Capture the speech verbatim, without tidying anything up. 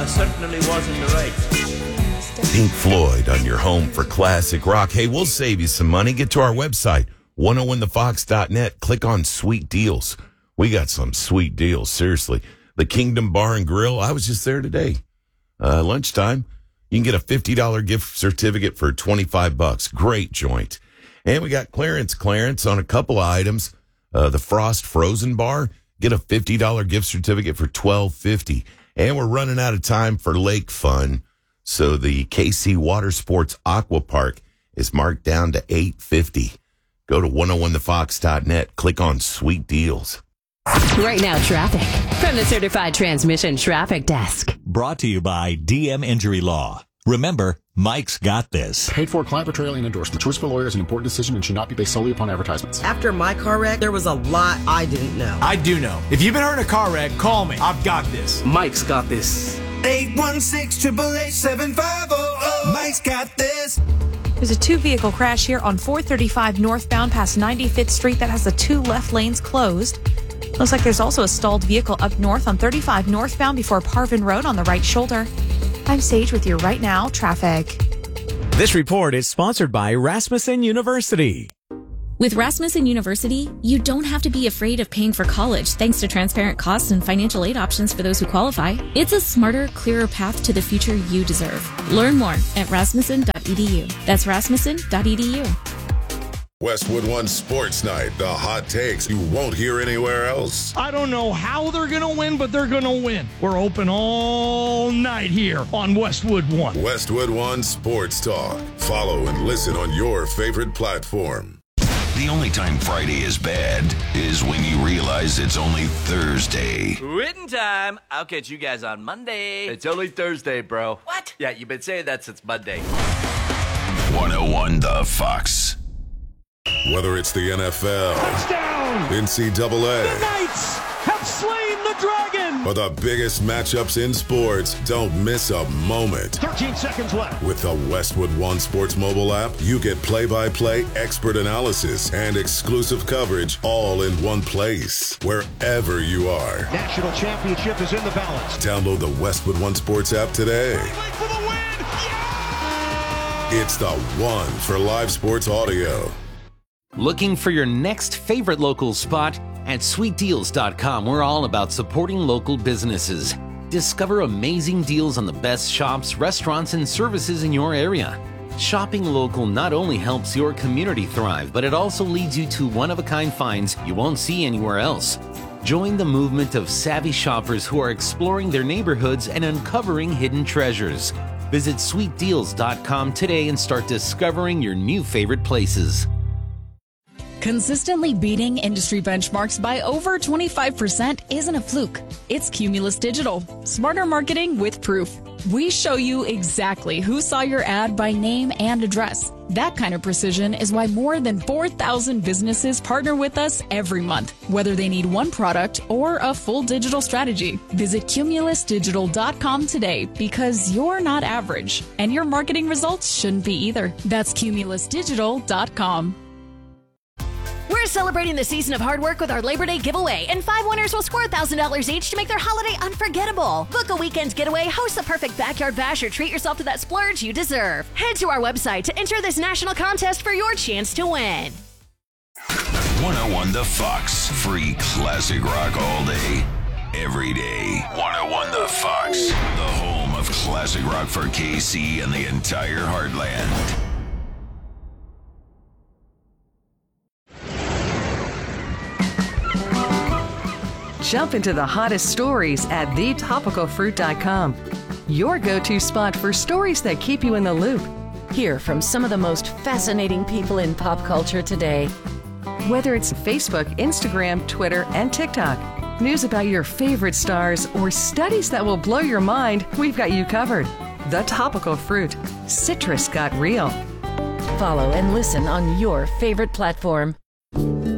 I certainly was in the right. Pink Floyd on your home for classic rock. Hey, we'll save you some money. Get to our website, one oh one the fox dot net. Click on Sweet Deals. We got some sweet deals, seriously. The Kingdom Bar and Grill, I was just there today. Uh, lunchtime, you can get a fifty dollars gift certificate for twenty-five bucks. Great joint. And we got clearance, clearance on a couple of items. Uh, the Frost Frozen Bar, get a fifty dollars gift certificate for twelve fifty. And we're running out of time for lake fun. So the K C Water Sports Aqua Park is marked down to eight fifty. Go to one oh one the fox dot net. Click on Sweet Deals. Right now, traffic from the Certified Transmission Traffic Desk. Brought to you by D M Injury Law. Remember, Mike's got this. Paid for client portrayal and endorsement. Choice for lawyer is an important decision and should not be based solely upon advertisements. After my car wreck, there was a lot I didn't know. I do know. If you've been hurt in a car wreck, call me. I've got this. Mike's got this. eight one six, eight eight eight, seven five zero zero. Mike's got this. There's a two-vehicle crash here on four thirty-five northbound past ninety-fifth Street that has the two left lanes closed. Looks like there's also a stalled vehicle up north on thirty-five northbound before Parvin Road on the right shoulder. I'm Sage with your Right Now traffic. This report is sponsored by Rasmussen University. With Rasmussen University, you don't have to be afraid of paying for college thanks to transparent costs and financial aid options for those who qualify. It's a smarter, clearer path to the future you deserve. Learn more at rasmussen dot e d u. That's rasmussen dot e d u. Westwood One Sports Night, the hot takes you won't hear anywhere else. I don't know how they're going to win, but they're going to win. We're open all night here on Westwood One. Westwood One Sports Talk. Follow and listen on your favorite platform. The only time Friday is bad is when you realize it's only Thursday. Quitting time. I'll catch you guys on Monday. It's only Thursday, bro. What? Yeah, you've been saying that since Monday. one oh one The Fox. Whether it's the N F L, touchdown, N C double A, the Knights have slain the dragon, or the biggest matchups in sports, don't miss a moment. thirteen seconds left. With the Westwood One Sports mobile app, you get play-by-play expert analysis and exclusive coverage all in one place, wherever you are. National championship is in the balance. Download the Westwood One Sports app today. For the win. Yeah! It's the one for live sports audio. Looking for your next favorite local spot? At sweet deals dot com, we're all about supporting local businesses. Discover amazing deals on the best shops, restaurants, and services in your area. Shopping local not only helps your community thrive, but it also leads you to one-of-a-kind finds you won't see anywhere else. Join the movement of savvy shoppers who are exploring their neighborhoods and uncovering hidden treasures. Visit sweet deals dot com today and start discovering your new favorite places. Consistently beating industry benchmarks by over twenty-five percent isn't a fluke. It's Cumulus Digital. Smarter marketing with proof. We show you exactly who saw your ad by name and address. That kind of precision is why more than four thousand businesses partner with us every month, whether they need one product or a full digital strategy. Visit cumulus digital dot com today because you're not average, and your marketing results shouldn't be either. That's cumulus digital dot com. We're celebrating the season of hard work with our Labor Day giveaway, and five winners will score one thousand dollars each to make their holiday unforgettable. Book a weekend getaway, host the perfect backyard bash, or treat yourself to that splurge you deserve. Head to our website to enter this national contest for your chance to win. one oh one The Fox. Free classic rock all day, every day. one oh one The Fox. The home of classic rock for K C and the entire heartland. Jump into the hottest stories at the topical fruit dot com. Your go-to spot for stories that keep you in the loop. Hear from some of the most fascinating people in pop culture today. Whether it's Facebook, Instagram, Twitter, and TikTok, news about your favorite stars, or studies that will blow your mind, we've got you covered. The Topical Fruit. Citrus got real. Follow and listen on your favorite platform.